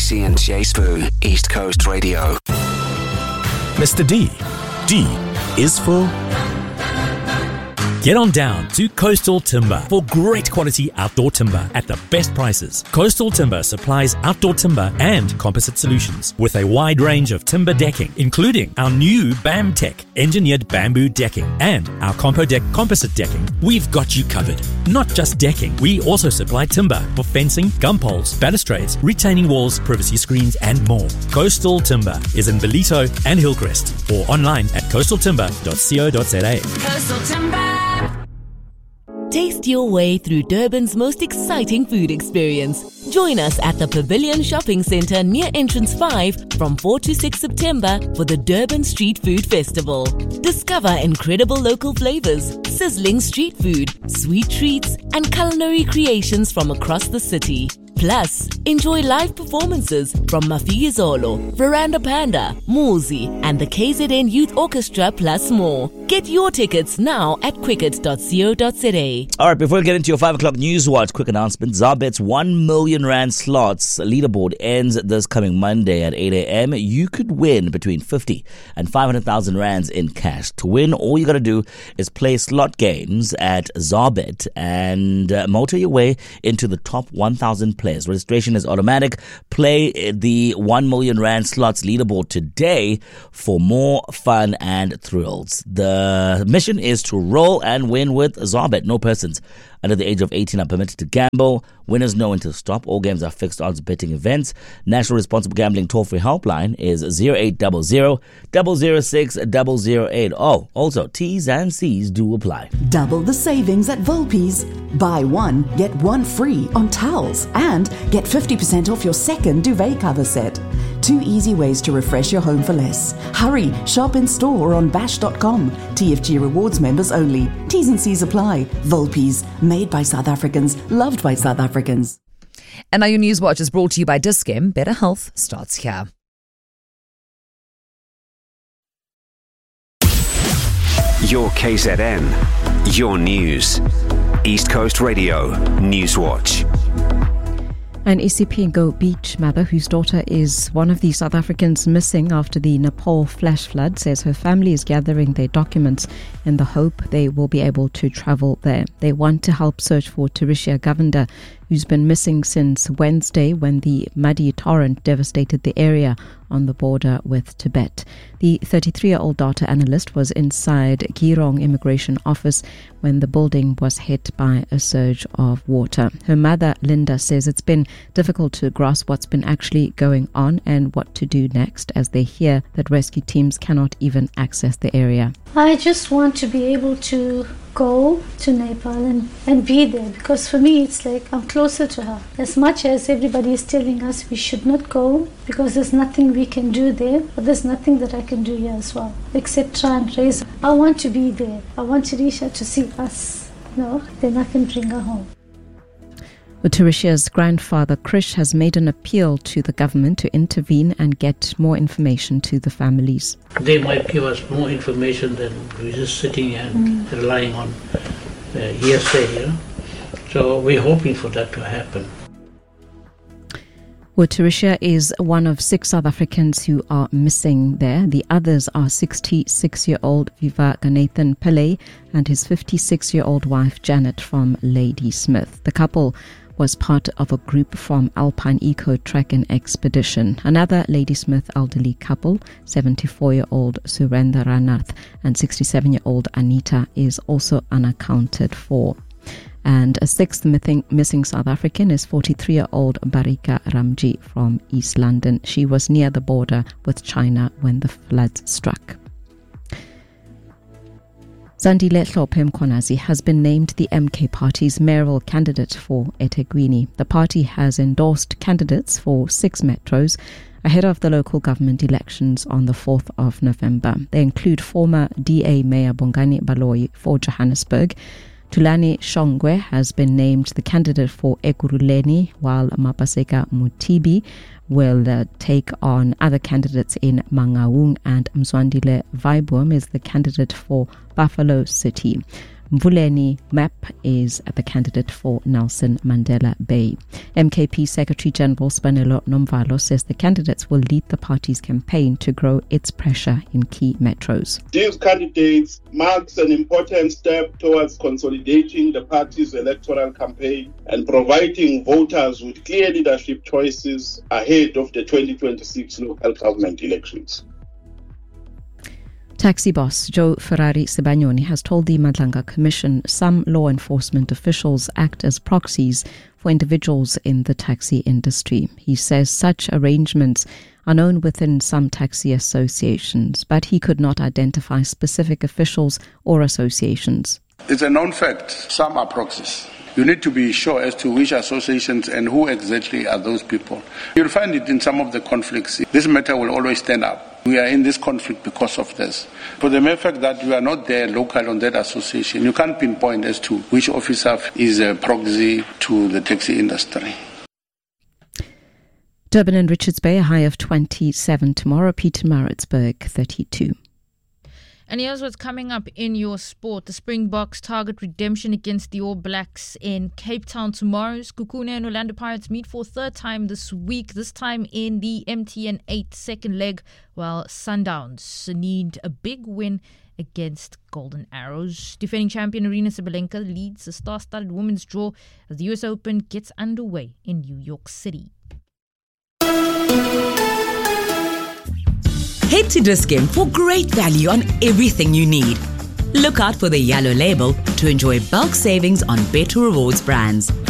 Stacey and Jay Spoon, East Coast Radio. Mr. D. D is for... Get on down to Coastal Timber for great quality outdoor timber at the best prices. Coastal Timber supplies outdoor timber and composite solutions with a wide range of timber decking, including our new BAMTech engineered bamboo decking and our CompoDeck composite decking. We've got you covered. Not just decking, we also supply timber for fencing, gum poles, balustrades, retaining walls, privacy screens, and more. Coastal Timber is in Ballito and Hillcrest or online at coastaltimber.co.za. Coastal Timber. Taste your way through Durban's most exciting food experience. Join us at the Pavilion Shopping Centre near Entrance 5 from 4 to 6 September for the Durban Street Food Festival. Discover incredible local flavours, sizzling street food, sweet treats and culinary creations from across the city. Plus, enjoy live performances from Mafizolo, Veranda Panda, Muzi and the KZN Youth Orchestra plus more. Get your tickets now at quicket.co.za. Alright, before we get into your 5 o'clock news watch, quick announcement. Zabet's 1 million rand slots leaderboard ends this coming Monday at 8 a.m. You could win between 50 and 500,000 rands in cash. To win, all you got to do is play slot games at Zabet and motor your way into the top 1,000 players. Registration is automatic. Play the 1 million rand slots leaderboard today for more fun and thrills. The mission is to roll and win with Zabet. No persons under the age of 18 are permitted to gamble. Winners know when to stop. All games are fixed odds betting events. National Responsible Gambling toll-free helpline is 0800 006 008. Oh, also, T's and C's do apply. Double the savings at Volpi's. Buy one, get one free on towels and get 50% off your second duvet cover set. 2 easy ways to refresh your home for less. Hurry, shop in store or on bash.com. TFG Rewards members only. T's and C's apply. Volpi's, made by South Africans, loved by South Africans. And now your News Watch is brought to you by Dis-Chem. Better health starts here. Your KZN, your news. East Coast Radio, News Watch. An Isipingo Beach mother whose daughter is one of the South Africans missing after the Nepal flash flood says her family is gathering their documents in the hope they will be able to travel there. They want to help search for Tereshia Govender, who's been missing since Wednesday when the muddy torrent devastated the area on the border with Tibet. The 33-year-old data analyst was inside Girong Immigration Office when the building was hit by a surge of water. Her mother, Linda, says it's been difficult to grasp what's been actually going on and what to do next as they hear that rescue teams cannot even access the area. I just want to be able to go to Nepal and be there, because for me it's like I'm closer to her. As much as everybody is telling us we should not go because there's nothing we can do there, but there's nothing that I can do here as well except try and raise her. I want to be there. I want Tereshia to see us. Then I can bring her home. Tereshia's grandfather, Krish, has made an appeal to the government to intervene and get more information to the families. They might give us more information than we're just sitting and relying on hearsay, So we're hoping for that to happen. Well, Tereshia is one of 6 South Africans who are missing there. The others are 66-year-old Viva Ganathan Pillay and his 56-year-old wife Janet from Ladysmith. The couple was part of a group from Alpine Eco Trek and Expedition. Another Ladysmith elderly couple, 74-year-old Surendra Ranath and 67-year-old Anita, is also unaccounted for. And a 6th missing South African is 43-year-old Barika Ramji from East London. She was near the border with China when the floods struck. Zandile Hlophe Mkhwanazi has been named the MK Party's mayoral candidate for eThekwini. The party has endorsed candidates for 6 metros ahead of the local government elections on the 4th of November. They include former DA Mayor Bongani Baloyi for Johannesburg. Thulani Shongwe has been named the candidate for Ekurhuleni, while Mapaseka Mutibi will take on other candidates in Mangaung, and Mzwandile Vaibom is the candidate for Buffalo City. Mvuleni Map is the candidate for Nelson Mandela Bay. MKP Secretary General Spanelo Nomvalo says the candidates will lead the party's campaign to grow its pressure in key metros. These candidates marks an important step towards consolidating the party's electoral campaign and providing voters with clear leadership choices ahead of the 2026 local government elections. Taxi boss Joe Ferrari Sebagnoni has told the Madlanga Commission some law enforcement officials act as proxies for individuals in the taxi industry. He says such arrangements are known within some taxi associations, but he could not identify specific officials or associations. It's a known fact. Some are proxies. You need to be sure as to which associations and who exactly are those people. You'll find it in some of the conflicts. This matter will always stand up. We are in this conflict because of this. For the mere fact that you are not there local on that association, you can't pinpoint as to which officer is a proxy to the taxi industry. Durban and Richards Bay, a high of 27 tomorrow. Pietermaritzburg, 32. And here's what's coming up in your sport. The Springboks target redemption against the All Blacks in Cape Town tomorrow. Sekhukhune and Orlando Pirates meet for a third time this week, this time in the MTN 8 second leg, while Sundowns need a big win against Golden Arrows. Defending champion Aryna Sabalenka leads the star-studded women's draw as the US Open gets underway in New York City. Head to Dis-Chem for great value on everything you need. Look out for the yellow label to enjoy bulk savings on Better Rewards brands.